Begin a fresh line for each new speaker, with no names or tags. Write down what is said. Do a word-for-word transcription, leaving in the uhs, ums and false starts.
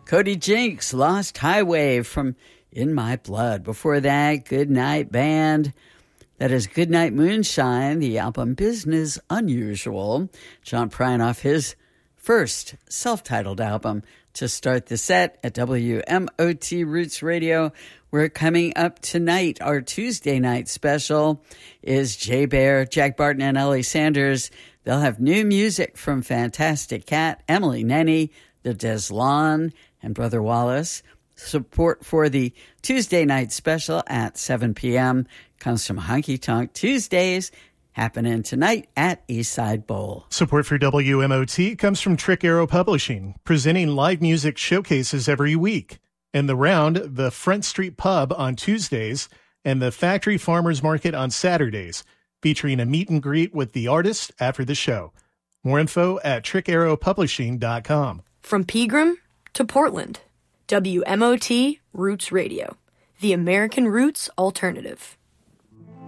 Cody Jinks, Lost Highway from In My Blood. Before that, Good Night Band. That is Good Night Moonshine, the album Business Unusual. John Prine off his first self-titled album to start the set at W M O T Roots Radio. We're coming up tonight. Our Tuesday night special is Jay Bear, Jack Barton, and Ellie Sanders. They'll have new music from Fantastic Cat, Emily Nenny, The Deslon, and Brother Wallace. Support for the Tuesday night special at seven p.m. comes from Honky Tonk Tuesdays, happening tonight at Eastside Bowl.
Support for W M O T comes from Trick Arrow Publishing, presenting live music showcases every week. In the round, the Front Street Pub on Tuesdays and the Factory Farmers Market on Saturdays, featuring a meet and greet with the artist after the show. More info at trick arrow publishing dot com.
From Pegram to Portland, W M O T Roots Radio, the American Roots Alternative.